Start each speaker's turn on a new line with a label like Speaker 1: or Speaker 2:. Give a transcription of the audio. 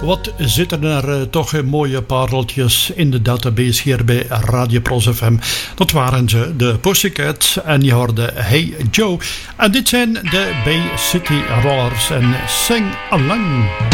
Speaker 1: Wat zitten er toch mooie pareltjes in de database hier bij Radio Pros FM. Dat waren ze, de Pussycats, en je hoorde Hey Joe. En dit zijn de Bay City Rollers en Sing Along.